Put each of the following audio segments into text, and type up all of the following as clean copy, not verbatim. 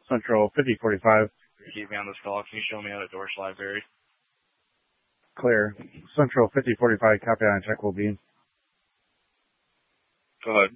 Central 5045. Keep me on this call. Can you show me out at Dorsch Library? Clear. Central 5045, copy on check will be. Go ahead.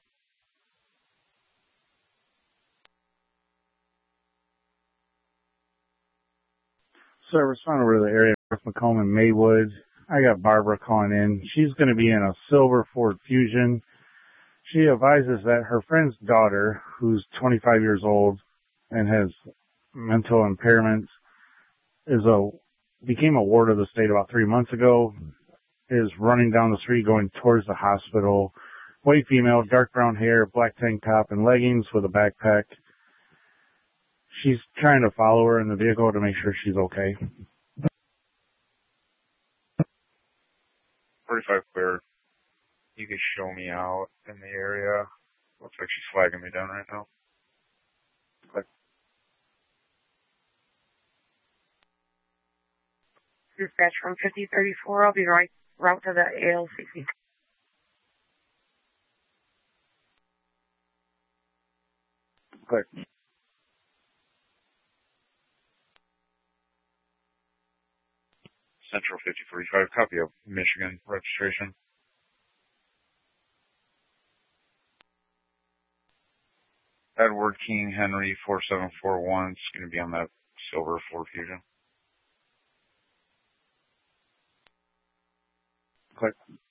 Sir, respond over to the area of North Macomb and Maywood. I got Barbara calling in. She's going to be in a silver Ford Fusion. She advises that her friend's daughter, who's 25 years old and has mental impairments, became a ward of the state about 3 months ago, is running down the street going towards the hospital. White female, dark brown hair, black tank top, and leggings with a backpack. She's trying to follow her in the vehicle to make sure she's okay. 45 clear. You can show me out in the area. Looks like she's flagging me down right now. Click. Dispatch from 5034. I'll be right route to the ALCC. Click. Central 5045, copy of Michigan registration. Edward King Henry 4741. It's going to be on that silver Ford Fusion. Click.